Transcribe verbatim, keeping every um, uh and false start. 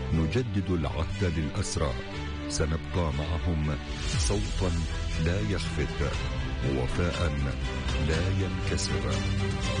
نجدد العهد للأسرى، سنبقى معهم صوتا لا يخفت، وفاء لا ينكسر.